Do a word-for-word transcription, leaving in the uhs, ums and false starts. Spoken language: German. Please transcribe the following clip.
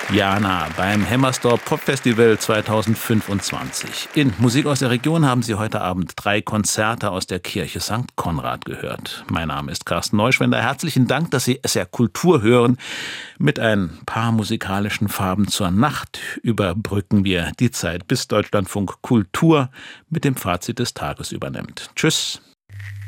Jana beim Hemmersdorf Pop Festival zweitausendfünfundzwanzig. In Musik aus der Region haben Sie heute Abend drei Konzerte aus der Kirche Sankt Konrad gehört. Mein Name ist Carsten Neuschwender. Herzlichen Dank, dass Sie S R Kultur hören. Mit ein paar musikalischen Farben zur Nacht überbrücken wir die Zeit, bis Deutschlandfunk Kultur mit dem Fazit des Tages übernimmt. Tschüss.